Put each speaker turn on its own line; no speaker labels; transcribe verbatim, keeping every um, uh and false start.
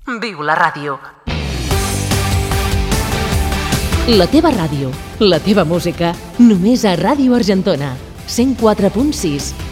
Viu la ràdio.
La teva ràdio, la teva música, només a Ràdio Argentona, cent quatre punt sis.